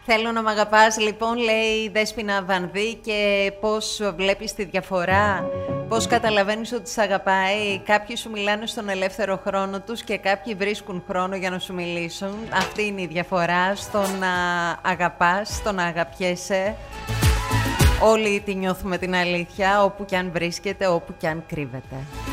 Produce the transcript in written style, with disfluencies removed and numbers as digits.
Θέλω να μ' αγαπάς, λοιπόν, λέει η Δέσποινα Βανδύ, και πώς βλέπεις τη διαφορά, πώς καταλαβαίνεις ότι σε αγαπάει. Κάποιοι σου μιλάνε στον ελεύθερο χρόνο τους και κάποιοι βρίσκουν χρόνο για να σου μιλήσουν. Αυτή είναι η διαφορά στο να αγαπάς, στο να αγαπιέσαι. Όλοι τη νιώθουμε την αλήθεια, όπου κι αν βρίσκεται, όπου κι αν κρύβεται.